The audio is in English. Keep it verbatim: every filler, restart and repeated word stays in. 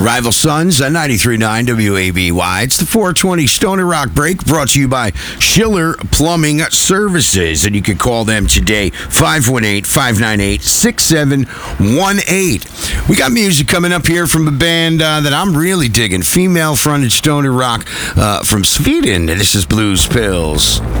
Rival Sons on ninety-three point nine W A B Y. It's the four twenty Stoner Rock Break brought to you by Schiller Plumbing Services. And you can call them today, five one eight, five nine eight, six seven one eight. We got music coming up here from a band uh, that I'm really digging. Female-fronted Stoner Rock uh, from Sweden. This is Blues Pills.